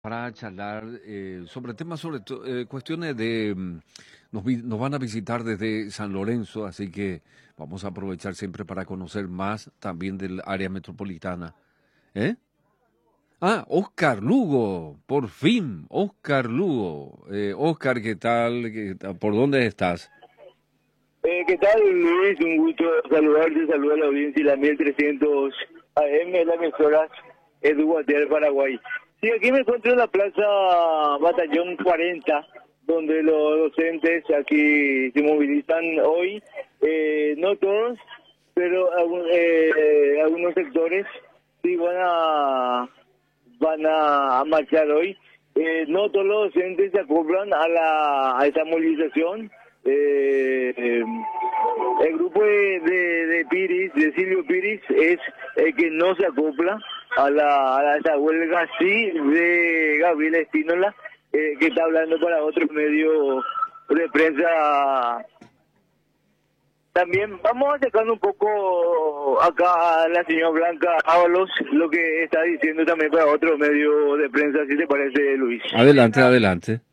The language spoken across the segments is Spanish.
Para charlar sobre temas, cuestiones de... nos van a visitar desde San Lorenzo, así que vamos a aprovechar siempre para conocer más también del área metropolitana. ¿Eh? Ah, Oscar Lugo, por fin, Oscar Lugo. Oscar, ¿qué tal? ¿Por dónde estás? ¿Qué tal, Luis? Un gusto saludarte, saludo a la audiencia y la 1300 AM, la emisora Edu Guatier, Paraguay. Sí, aquí me encuentro en la plaza Batallón 40, donde los docentes aquí se movilizan hoy, no todos, pero algunos sectores sí van a marchar hoy. No todos los docentes se acoplan a esta movilización. El grupo de Piris, de Silvio Piris, es el que no se acopla a esta huelga, sí, de Gabriela Espínola, que está hablando para otro medio de prensa. También vamos a sacar un poco acá a la señora Blanca Ábalos, lo que está diciendo también para otro medio de prensa, si te parece, Luis. Adelante, adelante.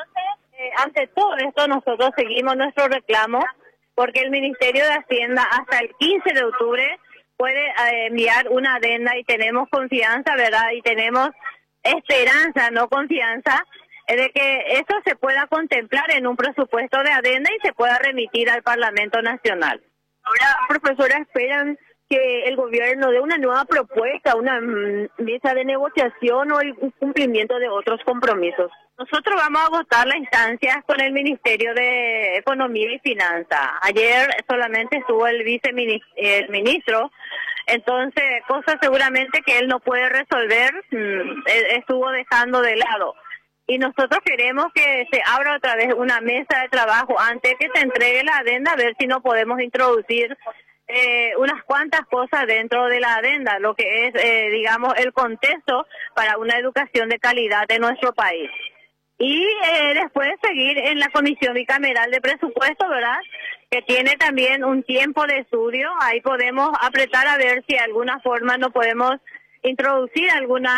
Ante todo esto, nosotros seguimos nuestro reclamo porque el Ministerio de Hacienda hasta el 15 de octubre puede enviar una adenda y tenemos confianza, ¿verdad? Y tenemos esperanza, no confianza, de que esto se pueda contemplar en un presupuesto de adenda y se pueda remitir al Parlamento Nacional. Ahora, profesora, esperan que el gobierno dé una nueva propuesta, una mesa de negociación o el cumplimiento de otros compromisos. Nosotros vamos a agotar las instancias con el Ministerio de Economía y Finanzas. Ayer solamente estuvo el viceministro, entonces cosas seguramente que él no puede resolver, estuvo dejando de lado. Y nosotros queremos que se abra otra vez una mesa de trabajo antes que se entregue la adenda, a ver si no podemos introducir unas cuantas cosas dentro de la adenda, lo que es, digamos, el contexto para una educación de calidad en nuestro país. Y después seguir en la Comisión Bicameral de Presupuesto, ¿verdad?, que tiene también un tiempo de estudio. Ahí podemos apretar a ver si de alguna forma no podemos introducir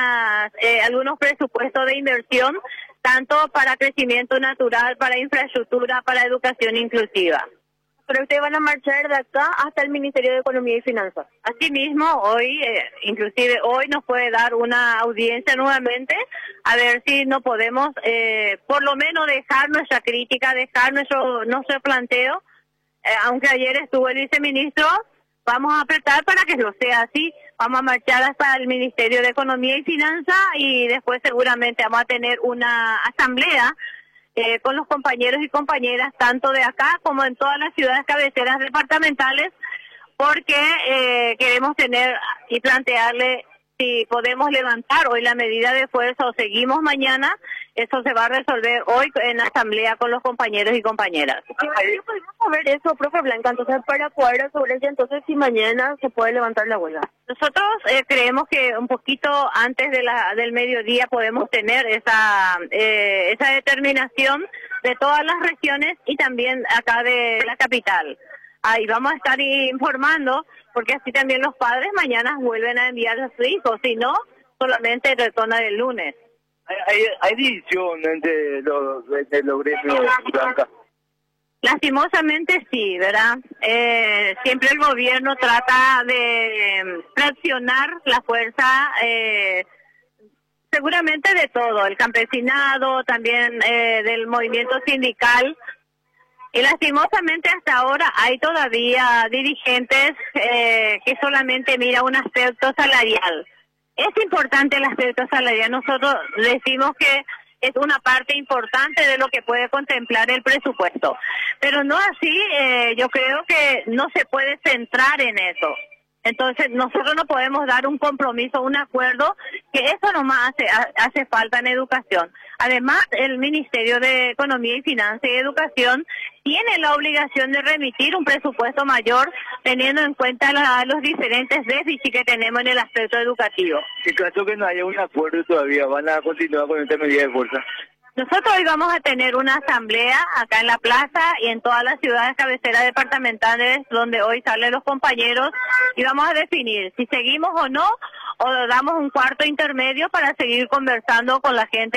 algunos presupuestos de inversión, tanto para crecimiento natural, para infraestructura, para educación inclusiva. Pero ustedes van a marchar de acá hasta el Ministerio de Economía y Finanzas. Asimismo, hoy, inclusive hoy nos puede dar una audiencia nuevamente, a ver si no podemos, por lo menos dejar nuestra crítica, dejar nuestro planteo. Aunque ayer estuvo el viceministro, vamos a apretar para que lo sea así. Vamos a marchar hasta el Ministerio de Economía y Finanzas y después seguramente vamos a tener una asamblea con los compañeros y compañeras, tanto de acá como en todas las ciudades cabeceras departamentales, porque queremos tener y plantearle si podemos levantar hoy la medida de fuerza o seguimos mañana. Eso se va a resolver hoy en la asamblea con los compañeros y compañeras. ¿Qué podemos saber eso, profe Blanca? Entonces, para cuadrar sobre eso, entonces si mañana se puede levantar la huelga. Nosotros creemos que un poquito antes del mediodía podemos tener esa determinación de todas las regiones y también acá de la capital. Ahí vamos a estar informando, porque así también los padres mañana vuelven a enviar a sus hijos, si no, solamente retorna el lunes. Hay división entre los gremios, Blanca. Lastimosamente sí, ¿verdad? Siempre el gobierno trata de fraccionar la fuerza, seguramente de todo, el campesinado, también del movimiento sindical. Y lastimosamente hasta ahora hay todavía dirigentes que solamente miran un aspecto salarial. Es importante el aspecto salarial. Nosotros decimos que es una parte importante de lo que puede contemplar el presupuesto. Pero no así, yo creo que no se puede centrar en eso. Entonces, nosotros no podemos dar un compromiso, un acuerdo, que eso nomás hace falta en educación. Además, el Ministerio de Economía y Finanzas y Educación tiene la obligación de remitir un presupuesto mayor, teniendo en cuenta los diferentes déficits que tenemos en el aspecto educativo. En caso que no haya un acuerdo todavía, ¿van a continuar con esta medida de fuerza? Nosotros hoy vamos a tener una asamblea acá en la plaza y en todas las ciudades cabeceras departamentales donde hoy salen los compañeros y vamos a definir si seguimos o no, o damos un cuarto intermedio para seguir conversando con la gente